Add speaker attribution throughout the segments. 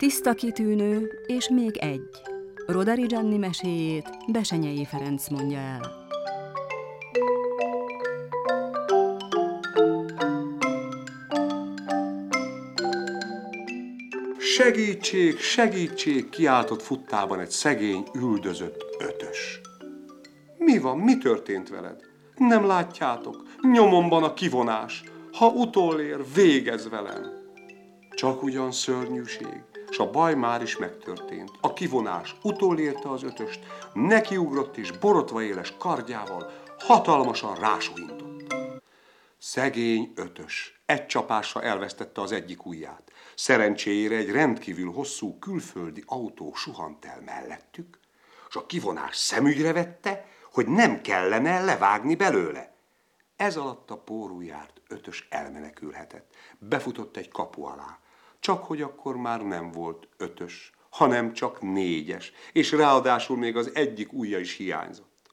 Speaker 1: Tiszta kitűnő és még egy. Rodari Gianni meséjét Bessenyei Ferenc mondja el.
Speaker 2: Segítség, segítség, kiáltott futtában egy szegény, üldözött ötös. Mi van, mi történt veled? Nem látjátok, nyomomban a kivonás. Ha utolér, végez velem. Csak ugyan szörnyűség, s a baj már is megtörtént. A kivonás utolérte az ötöst, nekiugrott és borotva éles kardjával hatalmasan rásújintott. Szegény ötös egy csapásra elvesztette az egyik ujját. Szerencséjére egy rendkívül hosszú külföldi autó suhant el mellettük, és a kivonás szemügyre vette, hogy nem kellene levágni belőle. Ez alatt a pórujjárt ötös elmenekülhetett. Befutott egy kapu alá. Csak hogy akkor már nem volt ötös, hanem csak négyes, és ráadásul még az egyik ujja is hiányzott.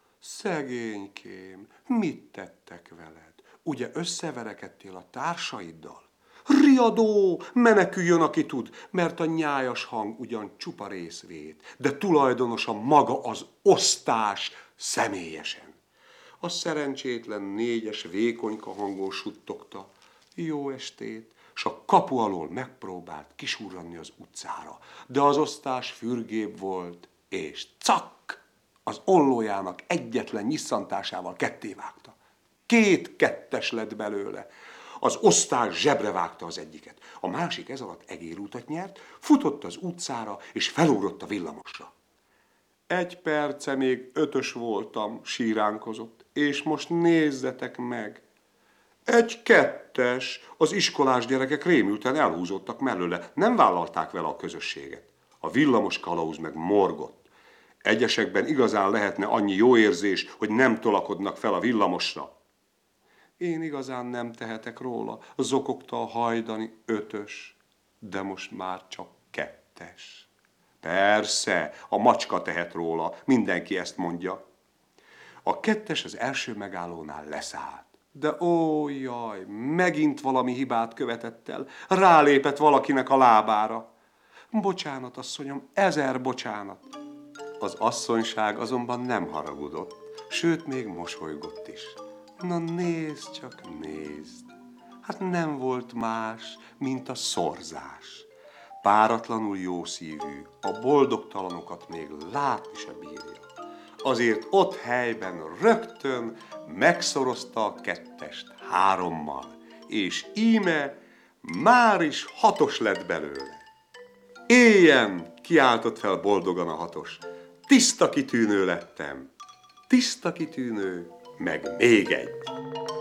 Speaker 2: Szegénykém, mit tettek veled? Ugye összeverekedtél a társaiddal? Riadó, meneküljön, aki tud, mert a nyájas hang ugyan csupa részvét, de tulajdonosa maga az osztás személyesen. A szerencsétlen négyes vékonyka hangon suttogta, jó estét, s a kapu alól megpróbált kisurranni az utcára, de az osztás fürgébb volt, és cakk! Az ollójának egyetlen nyisszantásával kettévágta. 2 kettes lett belőle. Az osztás zsebre vágta az egyiket. A másik ez alatt egérutat nyert, futott az utcára, és felugrott a villamosra. 1 perce még ötös voltam, síránkozott, és most nézzetek meg. 1 kettes, az iskolás gyerekek rémülten elhúzottak mellőle, nem vállalták vele a közösséget. A villamos kalauz meg morgott. Egyesekben igazán lehetne annyi jó érzés, hogy nem tolakodnak fel a villamosra. Én igazán nem tehetek róla, zokogta a hajdani ötös, de most már csak 2-es. Persze, a macska tehet róla, mindenki ezt mondja. A 2-es az első megállónál leszállt. De ó, jaj, megint valami hibát követett el, rálépett valakinek a lábára. Bocsánat, asszonyom, 1000 bocsánat. Az asszonyság azonban nem haragudott, sőt, még mosolygott is. Na nézd, csak nézd. Hát nem volt más, mint a szorzás. Páratlanul jószívű, a boldogtalanokat még látni se bírja. Azért ott helyben rögtön megszorozta a 2-est 3-mal, és íme már is 6-os lett belőle. Éljen, kiáltott fel boldogan a 6-os. Tiszta kitűnő lettem. Tiszta kitűnő, meg még egy.